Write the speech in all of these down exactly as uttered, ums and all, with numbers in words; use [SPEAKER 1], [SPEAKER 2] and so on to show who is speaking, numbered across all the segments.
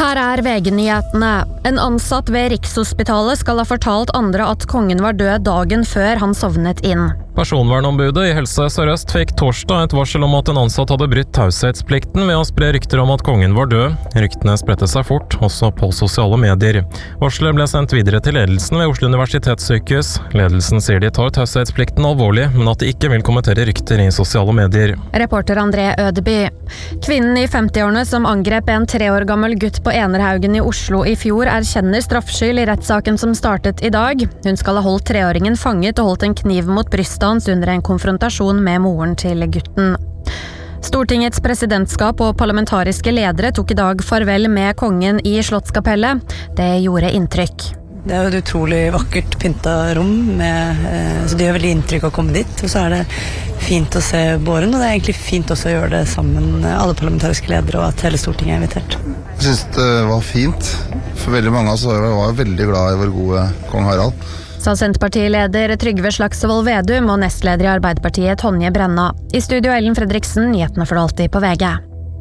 [SPEAKER 1] Her er V G-nyhetene. En ansatt ved Rikshospitalet skal ha fortalt andre at kongen var død dagen før han sovnet inn.
[SPEAKER 2] Personvernombudet i Helse Sør-Øst fikk torsdag et varsel om at en ansatt hadde brytt taushetsplikten ved å spre rykter om at kongen var død. Ryktene spredte seg fort, også på sosiale medier. Varselet ble sendt videre til ledelsen ved Oslo Universitetssykehus. Ledelsen sier de tar taushetsplikten alvorlig, men at de ikke vil kommentere rykter i sosiale medier.
[SPEAKER 1] Reporter André Ødeby. Kvinnen i femtiårene som angrep en tre år gammel gutt på Enerhaugen i Oslo i fjor erkjenner straffskyld i rettssaken som startet i dag. Hun skal ha holdt treåringen fanget og holdt en kniv mot brystet hans under en konfrontasjon med moren til gutten. Stortingets presidentskap og parlamentariske ledere tok i dag farvel med kongen i Slottskapellet. Det gjorde inntrykk.
[SPEAKER 3] Det er jo et utrolig vakkert pynta rom, med, så det gjør veldig inntrykk å komme dit. Og så er det fint å se båren, og det er egentlig fint også å gjøre det sammen, alle parlamentariske ledere, og at hele Stortinget er invitert.
[SPEAKER 4] Jeg synes det var fint. For veldig mange av oss var jeg veldig glad i vår gode kong Harald.
[SPEAKER 1] Sa Senterpartileder Trygve Slagsvold Vedum og nestleder i Arbeiderpartiet Tonje Brenna. I studio Ellen Fredriksen, nyhetene for alltid på V G.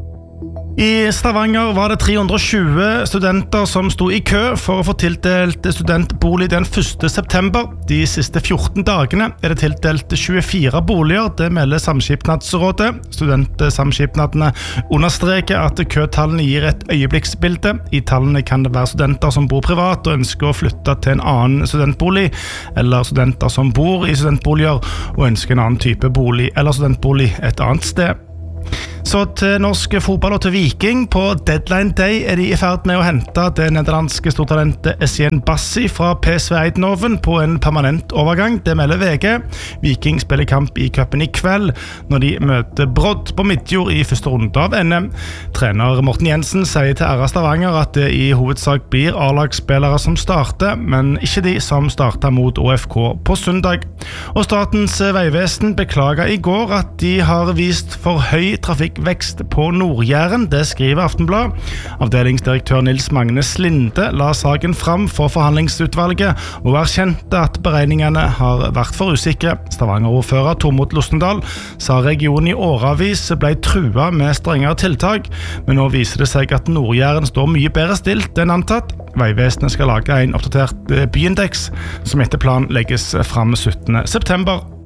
[SPEAKER 5] I Stavanger var det tre hundre og tjue studenter som sto i kø for å få tildelt studentbolig den første september. De siste fjorten dagene er det tildelt tjuefire boliger, det melder Samskipnadsrådet. Studentsamskipnadene understreker at køtallene gir et øyeblikksbilde. I tallene kan det være studenter som bor privat og ønsker å flytte til en annen studentbolig, eller studenter som bor i studentboliger og ønsker en annen type bolig eller studentbolig et annet sted. Så til norsk fotball og til Viking. På deadline day er de i ferd med å hente det nederlandske stortalentet Essien Bassi fra P S V Eindhoven på en permanent overgang. Det melder V G. Viking spiller kamp i cupen i kveld når de møter Brodd på Midtjord i første runde av N M. Trener Morten Jensen sier til R A Stavanger at det i hovedsak blir A-lagsspillere som starter, men ikke de som starter mot O F K på søndag. Og Statens vegvesen beklager i går at de har vist for høy trafikkvekst på Nord-Jæren, det skriver Aftenblad. Avdelingsdirektør Nils Magne Slinde la saken fram for forhandlingsutvalget og erkjente at beregningene har vært for usikre. Stavanger-ordfører Tormod Lostendal sa regionen i årevis ble trua med strengere tiltak, men nå viser det seg at Nord-Jæren står mye bedre stilt enn antatt. Veivesenet skal lage en oppdatert byindeks som etter plan legges fram syttende september.